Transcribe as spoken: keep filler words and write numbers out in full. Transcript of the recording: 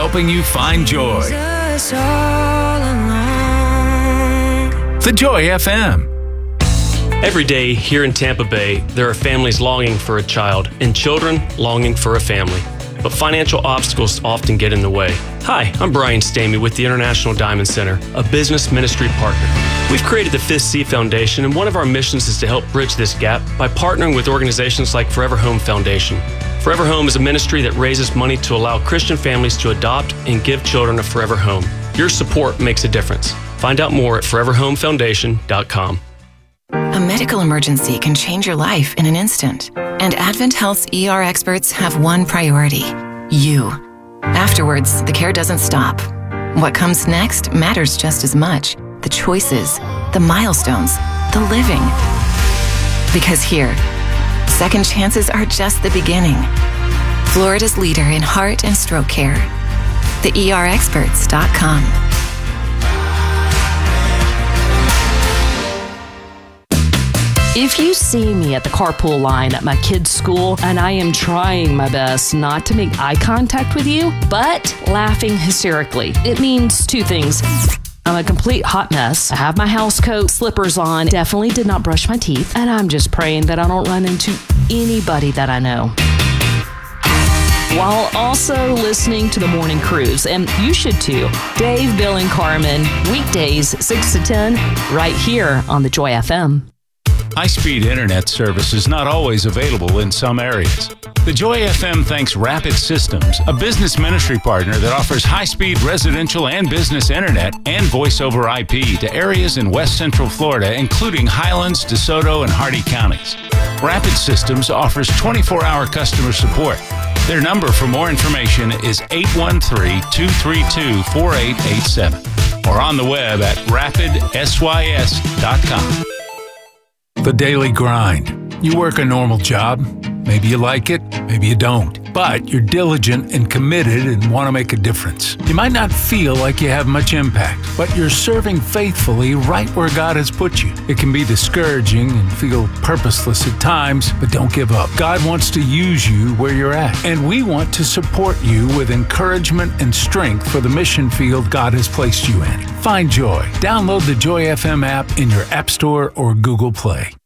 helping you find joy. Jesus all along. The Joy F M. Every day here in Tampa Bay, there are families longing for a child and children longing for a family. But financial obstacles often get in the way. Hi, I'm Brian Stamey with the International Diamond Center, a business ministry partner. We've created the Fifth C Foundation, and one of our missions is to help bridge this gap by partnering with organizations like Forever Home Foundation. Forever Home is a ministry that raises money to allow Christian families to adopt and give children a forever home. Your support makes a difference. Find out more at forever home foundation dot com. A medical emergency can change your life in an instant, and Advent Health's E R experts have one priority: you. Afterwards, the care doesn't stop. What comes next matters just as much. The choices, the milestones, the living. Because here, second chances are just the beginning. Florida's leader in heart and stroke care. the E R experts dot com. If you see me at the carpool line at my kid's school and I am trying my best not to make eye contact with you, but laughing hysterically, it means two things. I'm a complete hot mess. I have my house coat, slippers on, definitely did not brush my teeth, and I'm just praying that I don't run into anybody that I know. While also listening to the Morning Cruise, and you should too. Dave, Bill, and Carmen, weekdays six to ten, right here on the Joy F M. High-speed internet service is not always available in some areas. The Joy F M thanks Rapid Systems, a business ministry partner that offers high-speed residential and business internet and voice over I P to areas in West Central Florida, including Highlands, DeSoto, and Hardee counties. Rapid Systems offers twenty-four hour customer support. Their number for more information is eight one three, two three two, four eight eight seven or on the web at rapid sys dot com. The daily grind. You work a normal job. Maybe you like it, maybe you don't. But you're diligent and committed and want to make a difference. You might not feel like you have much impact, but you're serving faithfully right where God has put you. It can be discouraging and feel purposeless at times, but don't give up. God wants to use you where you're at, and we want to support you with encouragement and strength for the mission field God has placed you in. Find joy. Download the Joy F M app in your App Store or Google Play.